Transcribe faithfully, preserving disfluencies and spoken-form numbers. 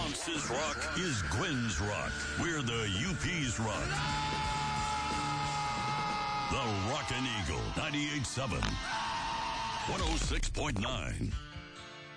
Bronx's rock is Gwen's rock. We're the U P's rock. The Rockin' Eagle, ninety-eight point seven, one oh six point nine.